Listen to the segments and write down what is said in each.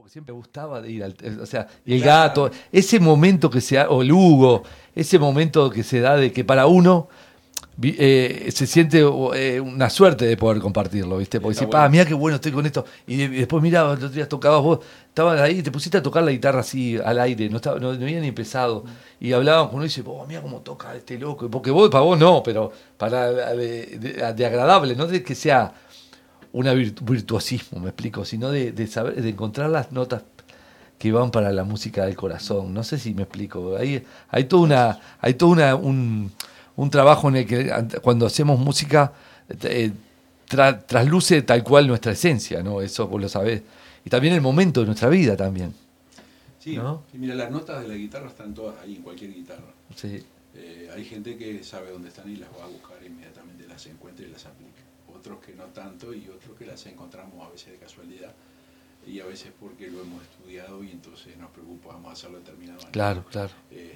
porque siempre me gustaba de ir o sea, y el gato, ese momento que se da, o el Hugo, ese momento que se da de que para uno se siente una suerte de poder compartirlo, ¿viste? Porque decís, Bueno. mira qué bueno estoy con esto. Y después, mira, los otros días tocabas vos, estabas ahí, te pusiste a tocar la guitarra así al aire, no había ni empezado. Y hablábamos con uno y dice, mira cómo toca este loco. Porque para vos no, pero para de agradable, no de que sea una virtuosismo, me explico, sino de saber, de encontrar las notas que van para la música del corazón. No sé si me explico. Hay toda un trabajo en el que cuando hacemos música trasluce tal cual nuestra esencia, ¿no? Eso vos lo sabés. Y también el momento de nuestra vida también. Sí, ¿no? Sí, mira, las notas de la guitarra están todas ahí, en cualquier guitarra. Sí. Hay gente que sabe dónde están y las va a buscar inmediatamente, las encuentra y las aplica. Otros que no tanto y otros que las encontramos a veces de casualidad y a veces porque lo hemos estudiado y entonces nos preocupamos hacerlo de determinada manera. Claro, claro.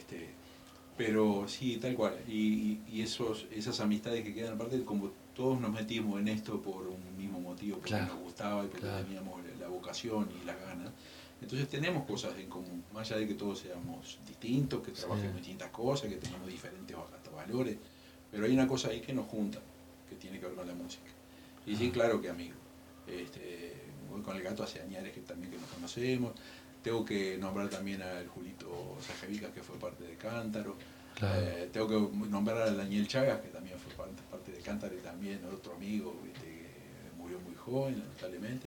Pero sí, tal cual. Y esas amistades que quedan aparte, como todos nos metimos en esto por un mismo motivo, porque nos gustaba y porque teníamos la vocación y las ganas. Entonces tenemos cosas en común, más allá de que todos seamos distintos, que trabajemos distintas cosas, que tengamos diferentes valores, pero hay una cosa ahí que nos junta, que tiene que ver con la música. Y sí, claro que amigo. Voy con el gato hace años que también que nos conocemos. Tengo que nombrar también al Julito Sajevica, que fue parte de Cántaro. Claro. Tengo que nombrar a Daniel Chagas, que también fue parte de Cántaro y también otro amigo que murió muy joven, lamentablemente.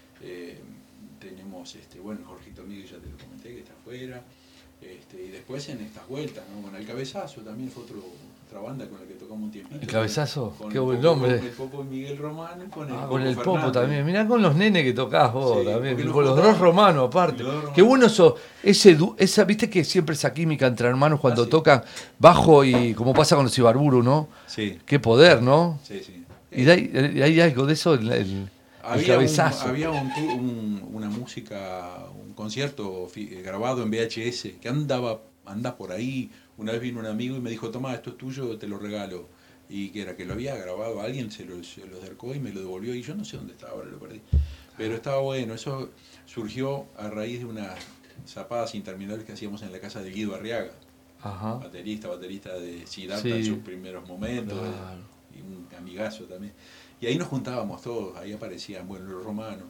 Tenemos, Jorgito Miguel, ya te lo comenté, que está afuera. Y después en estas vueltas, ¿no? Con el Cabezazo también fue otra banda con la que tocamos un tiempito. ¿El Cabezazo? Qué buen nombre. Con el Popo Miguel Romano, con el Popo también. Mirá con los nenes que tocás vos también. Con los dos romanos aparte. Qué bueno eso. Esa, viste que siempre esa química entre hermanos cuando tocan bajo y como pasa con los Ibarburu, ¿no? Sí. Qué poder, ¿no? Sí, sí. Y hay algo de eso, el Cabezazo. Había una música, un concierto grabado en VHS que anda por ahí. Una vez vino un amigo y me dijo, toma, esto es tuyo, te lo regalo. Y que era que lo había grabado alguien, se lo acercó y me lo devolvió. Y yo no sé dónde estaba, ahora lo perdí. Pero estaba bueno. Eso surgió a raíz de unas zapadas interminables que hacíamos en la casa de Guido Arriaga. Ajá. Baterista de Siddhartha en sus primeros momentos. Claro. Y un amigazo también. Y ahí nos juntábamos todos. Ahí aparecían, los romanos.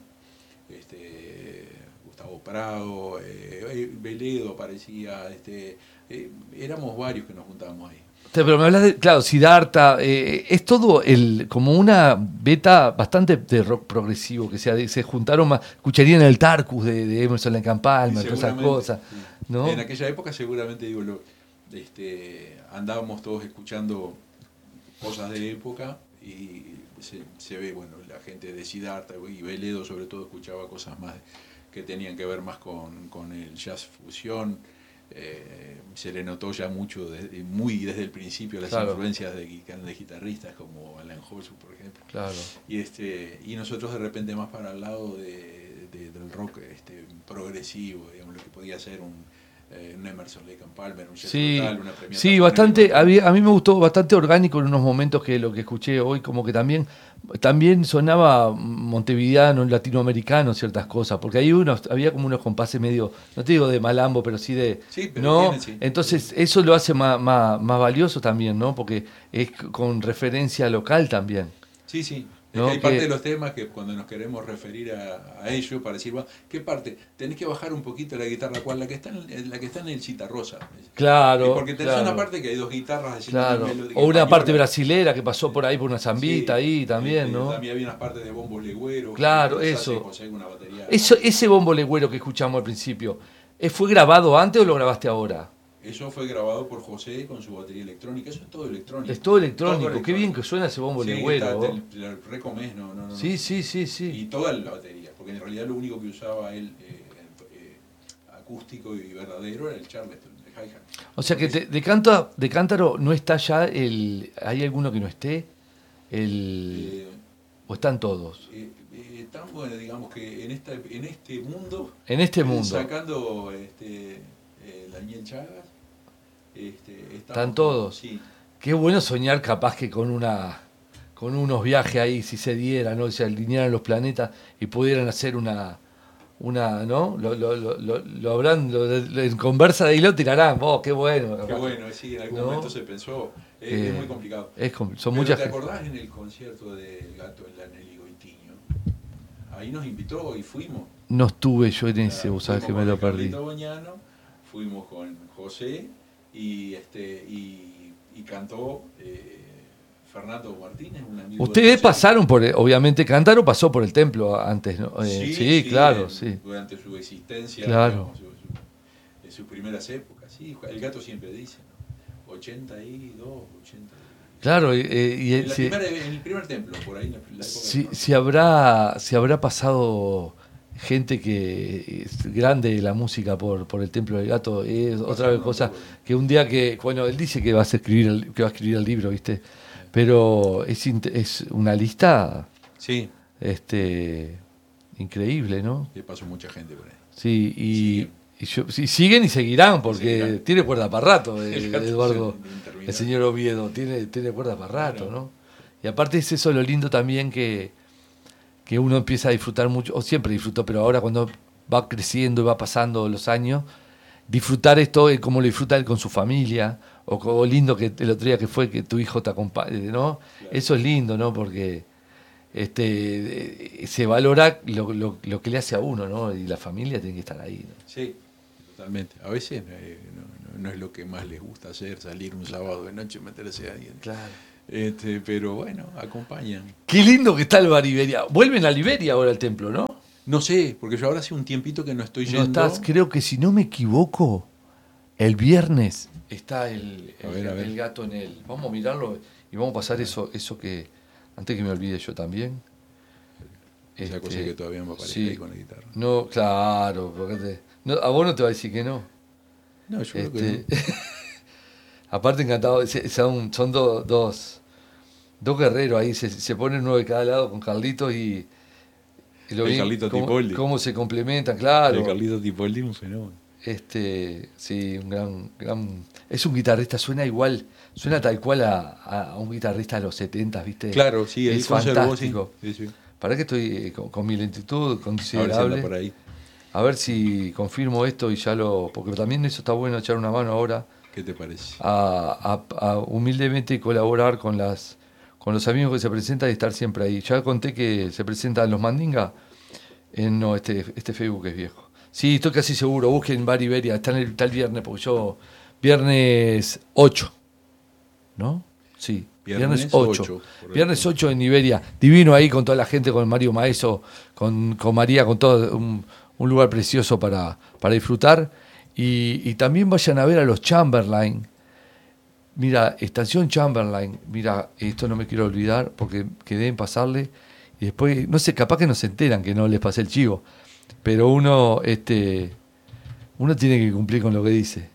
Gustavo Prado, Veledo aparecía, éramos varios que nos juntábamos ahí. Pero me hablas de, claro, Siddhartha, es todo como una beta bastante de rock progresivo, que se juntaron más, escucharían el Tarkus de Emerson Lake and Palmer, todas esas cosas, ¿no? En aquella época seguramente, andábamos todos escuchando cosas de época y se ve, la gente de Siddhartha y Veledo sobre todo escuchaba cosas más que tenían que ver más con el jazz fusión. Se le notó ya mucho desde el principio las influencias de guitarristas como Alan Holsworth, por ejemplo. Claro. Y nosotros de repente más para el lado del rock progresivo, digamos, lo que podía ser un Emerson Lake and Palmer, un jazz total, una premiación. Sí, bastante. A mí me gustó bastante orgánico en unos momentos que lo que escuché hoy, como que también sonaba montevideano, latinoamericano, ciertas cosas, porque ahí había como unos compases medio, no te digo de malambo, pero sí de... Sí, pero ¿no? Entonces eso lo hace más valioso también, ¿no? Porque es con referencia local también. Sí, sí. ¿no? Hay parte de los temas que cuando nos queremos referir a ellos, para decir, ¿qué parte? Tenés que bajar un poquito la guitarra, ¿cuál? La que está en el Citarrosa. Claro. Porque tenés una parte que hay dos guitarras. Claro. O una parte brasilera que pasó por ahí por una zambita ahí también, ¿no? También había unas partes de bombo legüero. Claro, eso. Ese bombo legüero que escuchamos al principio, ¿fue grabado antes o lo grabaste ahora? Eso fue grabado por José con su batería electrónica. Eso es todo electrónico. Es todo electrónico. Qué bien que suena ese bombo legüero. Te recomés, no. Sí. Y toda la batería, porque en realidad lo único que usaba él acústico y verdadero era el Charleston, el hi-hat. O sea que de Cántaro no está ya ¿hay alguno que no esté? ¿O están todos? Tan bueno, digamos que en este mundo. En este mundo. Sacando Daniel Chagas. ¿Están todos? Sí. Qué bueno soñar capaz que con unos viajes ahí, si se dieran, ¿no? Se alinearan los planetas y pudieran hacer una ¿no? Lo habrán, en conversa de ahí lo tirarán. Qué bueno. Qué bueno, sí, en algún momento se pensó. Es muy complicado. Son muchas. ¿Te acordás en el concierto del Gato en la Nelly Goitiño? Ahí nos invitó y fuimos. No estuve yo en ese, vos sabés que me lo perdí. Boñano, fuimos con José y cantó Fernando Martínez, un amigo. Ustedes pasaron por, obviamente, cantaron, pasó por el templo antes, ¿no? Sí, claro, sí. Durante su existencia, claro. Digamos, en sus primeras épocas, sí. El Gato siempre dice, ¿no? 82, 80. Claro, en el primer templo, por ahí, en la época si habrá pasado gente que es grande de la música por el Templo del Gato, es otra cosa que un día él dice que va a escribir el libro, ¿viste? Pero es una lista increíble, ¿no? Le pasó mucha gente por ahí. Sí, siguen y seguirán, porque tiene cuerda para rato, Eduardo, el señor Oviedo, tiene cuerda para rato, ¿no? Y aparte es eso lo lindo también que uno empieza a disfrutar mucho, o siempre disfrutó, pero ahora cuando va creciendo y va pasando los años, disfrutar esto como lo disfruta él con su familia, o lindo que el otro día que fue que tu hijo te acompañe, ¿no? Claro. Eso es lindo, ¿no? Porque se valora lo que le hace a uno, ¿no? Y la familia tiene que estar ahí, ¿no? Sí, totalmente. A veces no es lo que más les gusta hacer, salir un sábado de noche y meterse a alguien. Claro. Pero bueno, acompañan. Qué lindo que está el bar Iberia. Vuelven a Iberia ahora al templo, ¿no? No sé, porque yo ahora hace un tiempito que no estoy yendo. Creo que si no me equivoco, el viernes está el Gato en él. Vamos a mirarlo y vamos a pasar eso que, antes que me olvide yo también. Esa cosa que todavía me aparece ahí con la guitarra. No, claro, porque a vos no te va a decir que no. No, yo creo que no. Aparte encantado, son dos guerreros ahí, se ponen uno de cada lado con Carlitos y lo el Carlito Tipoldi. Cómo se complementan, claro. El Carlito Tipoldi es un fenómeno. Sí, un gran... Es un guitarrista, suena tal cual a un guitarrista de los 70, ¿viste? Claro, sí, es fantástico. Sí. Para que estoy con mi lentitud considerable. Por ahí. A ver si confirmo esto y ya porque también eso está bueno, echar una mano ahora. ¿Qué te parece? A humildemente colaborar con los amigos que se presentan y estar siempre ahí. Ya conté que se presentan los Mandinga. No, este Facebook es viejo. Sí, estoy casi seguro. Busquen Bar Iberia. Está el viernes, porque yo... Viernes 8. ¿No? Sí. Viernes 8. Viernes 8 en Iberia. Divino ahí con toda la gente, con Mario Maeso, con María, con todo. Un lugar precioso para disfrutar. Y también vayan a ver a los Chamberlain. Mira, Estación Chamberlain. Mira, esto no me quiero olvidar porque quedé en pasarle. Y después, no sé, capaz que no se enteran que no les pasé el chivo. Pero uno tiene que cumplir con lo que dice.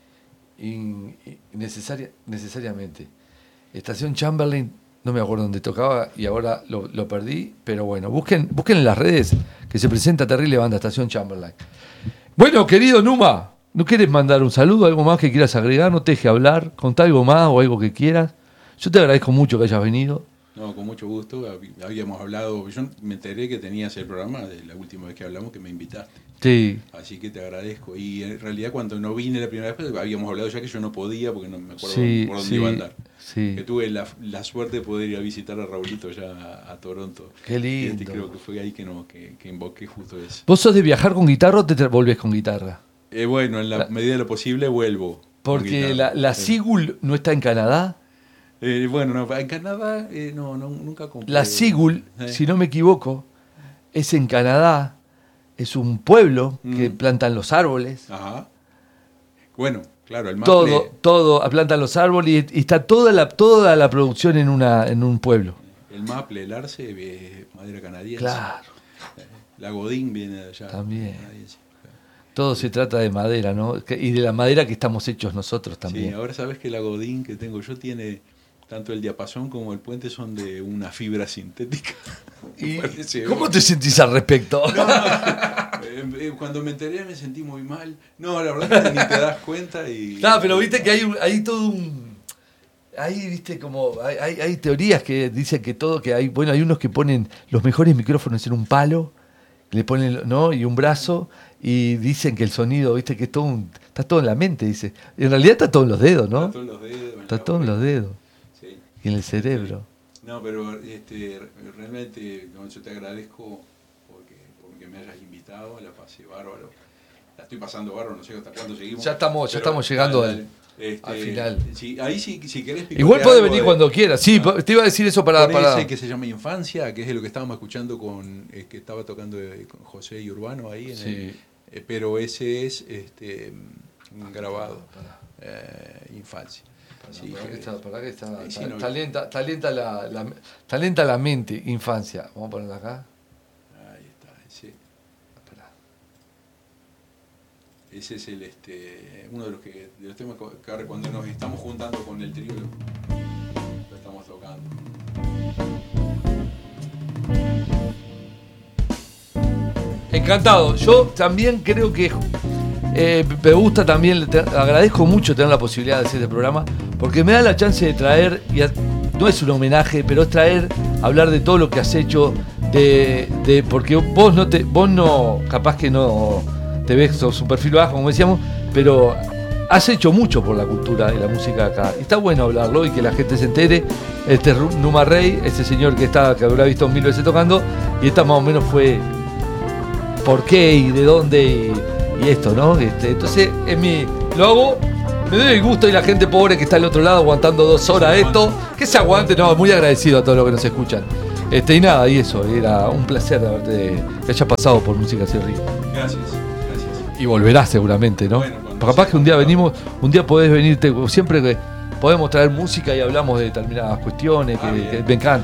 Necesariamente. Estación Chamberlain, no me acuerdo dónde tocaba y ahora lo perdí. Pero bueno, busquen en las redes que se presenta terrible banda Estación Chamberlain. Bueno, querido Numa, ¿no quieres mandar un saludo, algo más que quieras agregar? No te deje hablar, contá algo más o algo que quieras. Yo te agradezco mucho que hayas venido. No, con mucho gusto. Habíamos hablado, yo me enteré que tenías el programa de la última vez que hablamos, que me invitaste. Sí. Así que te agradezco. Y en realidad cuando no vine la primera vez, habíamos hablado ya que yo no podía porque no me acuerdo por dónde iba a andar. Sí. Que tuve la suerte de poder ir a visitar a Raulito ya a Toronto. Qué lindo. Y creo que fue ahí que invoqué justo eso. ¿Vos sos de viajar con guitarra o te volvés con guitarra? Bueno, en la medida de lo posible vuelvo. Porque la Sigul no está en Canadá. Bueno, no, en Canadá nunca compré. La Sigul, si no me equivoco, es en Canadá, es un pueblo que plantan los árboles. Ajá. Bueno, claro, el maple. Todo, plantan los árboles y está toda la producción en un pueblo. El maple, el arce, madera canadiense. Claro. La godín viene de allá. También. Todo se trata de madera, ¿no? Y de la madera que estamos hechos nosotros también. Sí, ahora sabes que la godín que tengo yo tiene... Tanto el diapasón como el puente son de una fibra sintética. ¿Y cómo te sentís al respecto? Cuando me enteré me sentí muy mal. No, la verdad es que ni te das cuenta. No, pero viste que hay todo un... Ahí, viste, como... Hay teorías que dicen que hay... Bueno, hay unos que ponen los mejores micrófonos en un palo le ponen, ¿no? Y un brazo, y dicen que el sonido, viste, que es todo está todo en la mente, dice. En realidad está todo en los dedos, ¿no? Está todo en los dedos. Está todo en los dedos. Sí. Y en el cerebro. Sí. No, pero realmente yo te agradezco porque me hayas invitado, la pasé bárbaro. La estoy pasando bárbaro, no sé hasta cuándo seguimos. Ya estamos llegando al final. Sí, ahí si querés igual puede venir cuando quiera. Sí, te iba a decir eso para... Ese que se llama Infancia, que es lo que estábamos escuchando que estaba tocando con José y Urbano ahí. Pero ese es grabado. Infancia. Talenta la mente, infancia. Vamos a ponerla acá. Ahí está, sí. Ese es uno de los temas que ahora cuando nos estamos juntando con el trío lo estamos tocando. Encantado. Yo también creo que me gusta también, agradezco mucho tener la posibilidad de hacer este programa, porque me da la chance de traer, no es un homenaje, pero es traer, hablar de todo lo que has hecho, porque vos no, capaz que no te ves, sos un perfil bajo, como decíamos, pero has hecho mucho por la cultura y la música acá. Y está bueno hablarlo y que la gente se entere. Numa Rey, ese señor que habrá visto 1000 veces tocando, y esta más o menos fue por qué y de dónde y esto, ¿no? Entonces lo hago, me doy el gusto, y la gente pobre que está al otro lado aguantando 2 horas esto, que se aguante, no, muy agradecido a todos los que nos escuchan. Y nada, y eso, era un placer que hayas pasado por Música hacia Río. Gracias. Y volverás seguramente, ¿no? Bueno, capaz que un día podés venirte, siempre que podemos traer música y hablamos de determinadas cuestiones que me encanta.